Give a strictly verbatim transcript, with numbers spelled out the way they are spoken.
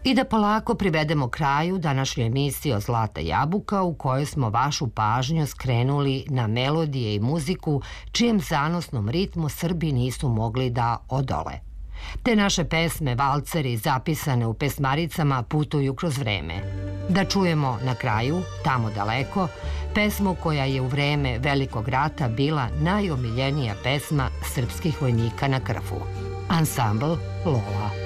I da polako privedemo kraju današnju emisiju o Zlata jabuka u kojoj smo vašu pažnju skrenuli na melodije i muziku čijem zanosnom ritmu Srbi nisu mogli da odole. Te naše pesme, valceri zapisane u pesmaricama putuju kroz vreme. Da čujemo na kraju, Tamo daleko, pesmu koja je u vreme Velikog rata bila najomiljenija pesma srpskih vojnika na Krfu. Ansambl Lola.